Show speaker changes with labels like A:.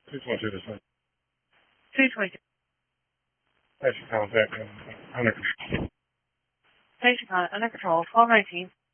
A: 222 to
B: 222.
A: Patient contact under control.
B: Patient contact under control. 1219.